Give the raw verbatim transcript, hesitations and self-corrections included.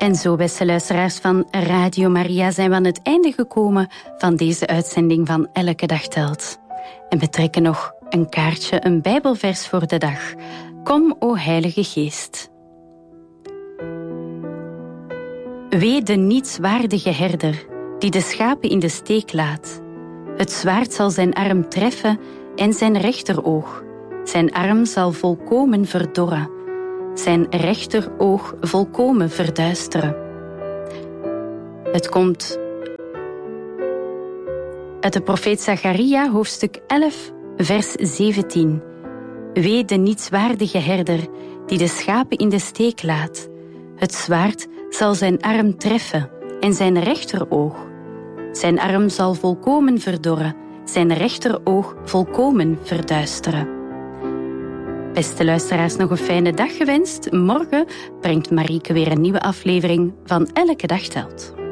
En zo, beste luisteraars van Radio Maria, zijn we aan het einde gekomen van deze uitzending van Elke Dag Telt. En we trekken nog een kaartje, een Bijbelvers voor de dag. Kom, o Heilige Geest. Wee de nietswaardige herder, die de schapen in de steek laat. Het zwaard zal zijn arm treffen en zijn rechteroog. Zijn arm zal volkomen verdorren. Zijn rechteroog volkomen verduisteren. Het komt uit de profeet Zacharia, hoofdstuk elf, vers zeventien. Wee de nietswaardige herder, die de schapen in de steek laat. Het zwaard zal zijn arm treffen en zijn rechteroog. Zijn arm zal volkomen verdorren, zijn rechteroog volkomen verduisteren. Beste luisteraars, nog een fijne dag gewenst. Morgen brengt Marieke weer een nieuwe aflevering van Elke Dag Telt.